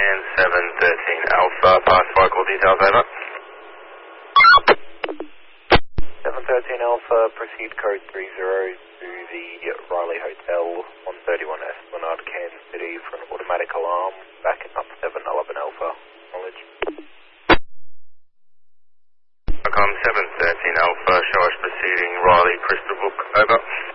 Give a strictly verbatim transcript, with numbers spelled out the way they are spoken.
Can seven thirteen Alpha, pass vehicle details over. seven thirteen Alpha, proceed code three zero to the Riley Hotel, one thirty-one Esplanade, Kansas City for an automatic alarm, backing up seven eleven Alpha, knowledge. Com seven thirteen Alpha, show us proceeding Riley Crystal Brook, over.